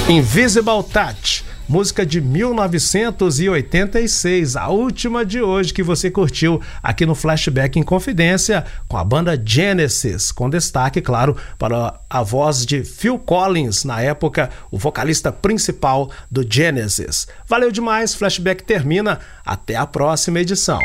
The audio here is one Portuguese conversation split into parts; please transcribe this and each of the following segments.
Invisible Touch, música de 1986, a última de hoje que você curtiu aqui no Flashback Inconfidência com a banda Genesis, com destaque, claro, para a voz de Phil Collins, na época o vocalista principal do Genesis. Valeu demais, Flashback termina, até a próxima edição.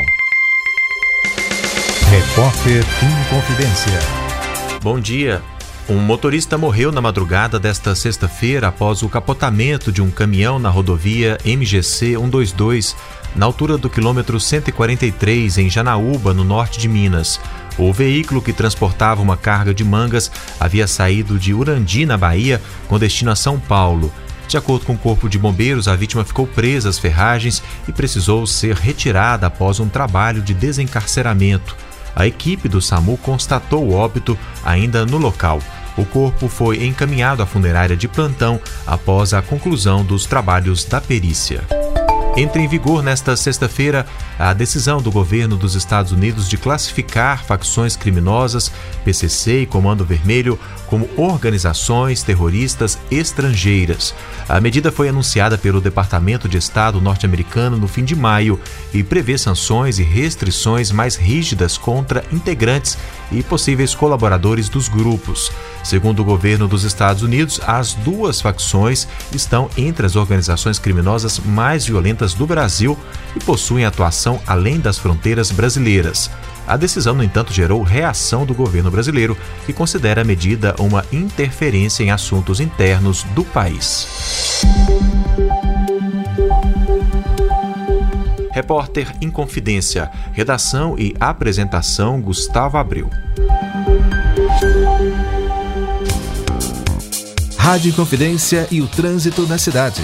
Repórter Inconfidência. Bom dia. Um motorista morreu na madrugada desta sexta-feira após o capotamento de um caminhão na rodovia MGC 122, na altura do quilômetro 143, em Janaúba, no norte de Minas. O veículo, que transportava uma carga de mangas, havia saído de Urandi, na Bahia, com destino a São Paulo. De acordo com o Corpo de Bombeiros, a vítima ficou presa às ferragens e precisou ser retirada após um trabalho de desencarceramento. A equipe do SAMU constatou o óbito ainda no local. O corpo foi encaminhado à funerária de plantão após a conclusão dos trabalhos da perícia. Entra em vigor nesta sexta-feira a decisão do governo dos Estados Unidos de classificar facções criminosas, PCC e Comando Vermelho, como organizações terroristas estrangeiras. A medida foi anunciada pelo Departamento de Estado norte-americano no fim de maio e prevê sanções e restrições mais rígidas contra integrantes e possíveis colaboradores dos grupos. Segundo o governo dos Estados Unidos, as duas facções estão entre as organizações criminosas mais violentas do Brasil e possuem atuação além das fronteiras brasileiras. A decisão, no entanto, gerou reação do governo brasileiro, que considera a medida uma interferência em assuntos internos do país. Repórter Inconfidência. Redação e apresentação Gustavo Abreu. Rádio Inconfidência e o trânsito na cidade.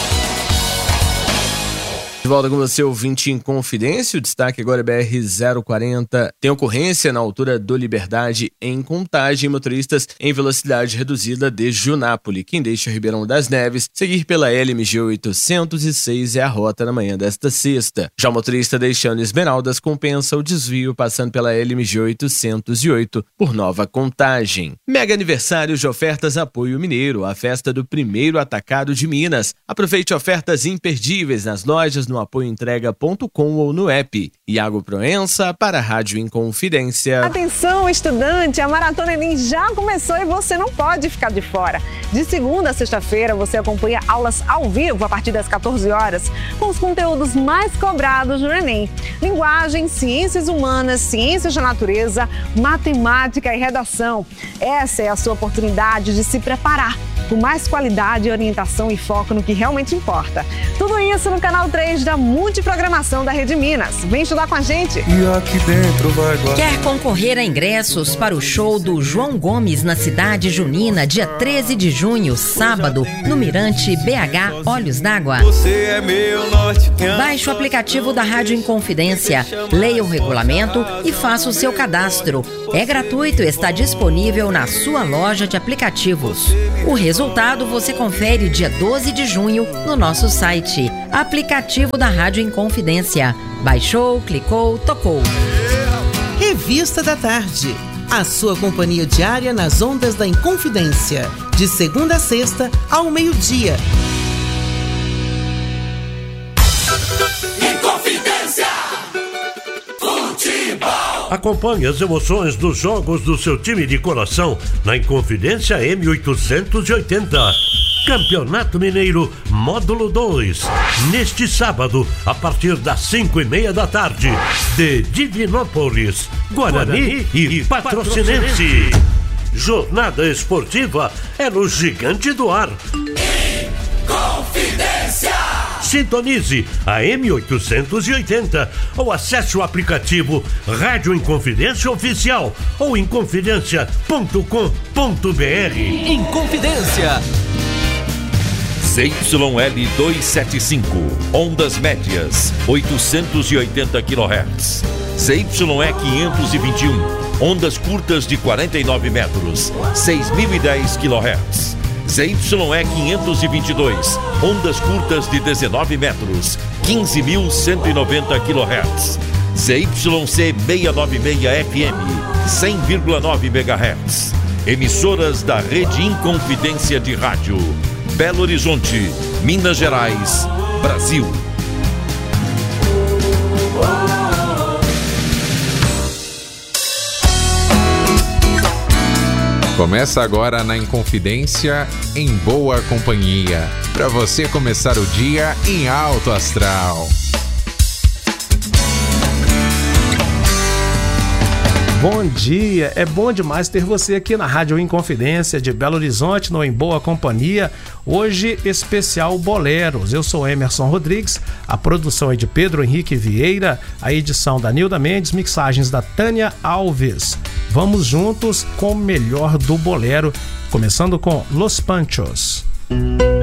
De volta com você, ouvinte Inconfidência. O destaque agora é BR-040. Tem ocorrência na altura do Liberdade em Contagem. Motoristas em velocidade reduzida desde Junápolis. Quem deixa Ribeirão das Neves seguir pela LMG 806 é a rota na manhã desta sexta. Já o motorista deixando Esmeraldas compensa o desvio passando pela LMG 808 por Nova Contagem. Mega aniversário de ofertas Apoio Mineiro, a festa do primeiro atacado de Minas. Aproveite ofertas imperdíveis nas lojas, no apoioentrega.com ou no app. Iago Proença para a Rádio Inconfidência. Atenção, estudante! A Maratona Enem já começou e você não pode ficar de fora. De segunda a sexta-feira, você acompanha aulas ao vivo a partir das 14 horas, com os conteúdos mais cobrados no Enem. Linguagem, ciências humanas, ciências da natureza, matemática e redação. Essa é a sua oportunidade de se preparar com mais qualidade, orientação e foco no que realmente importa. Tudo isso no canal 3 da Multiprogramação da Rede Minas. Vem estudar com a gente! E aqui dentro vai guardar. Quer concorrer a ingressos para o show do João Gomes na Cidade Junina, dia 13 de junho, sábado, no Mirante BH Olhos d'Água? Você é meu norte. Baixe o aplicativo da Rádio Inconfidência, leia o regulamento e faça o seu cadastro. É gratuito e está disponível na sua loja de aplicativos. O resultado você confere dia 12 de junho no nosso site. Aplicativo da Rádio Inconfidência. Baixou, clicou, tocou. Revista da Tarde. A sua companhia diária nas ondas da Inconfidência. De segunda a sexta, ao meio-dia. Inconfidência Futebol. Acompanhe as emoções dos jogos do seu time de coração na Inconfidência M880. Campeonato Mineiro, Módulo 2. Neste sábado, a partir das 5:30 da tarde, de Divinópolis, Guarani e Patrocinense. Jornada esportiva é no Gigante do Ar. Inconfidência. Sintonize a M880 ou acesse o aplicativo Rádio Inconfidência Oficial ou inconfidencia.com.br. Inconfidência. ZYL 275, ondas médias, 880 kHz. ZYE 521, ondas curtas de 49 metros, 6.010 kHz. ZYE 522, ondas curtas de 19 metros, 15.190 kHz. ZYC 696 FM, 100,9 MHz. Emissoras da Rede Inconfidência de Rádio. Belo Horizonte, Minas Gerais, Brasil. Começa agora na Inconfidência, em boa companhia, para você começar o dia em alto astral. Bom dia, é bom demais ter você aqui na Rádio Inconfidência de Belo Horizonte, no Em Boa Companhia. Hoje, especial Boleros. Eu sou Emerson Rodrigues, a produção é de Pedro Henrique Vieira, a edição da Nilda Mendes, mixagens da Tânia Alves. Vamos juntos com o melhor do bolero, começando com Los Panchos.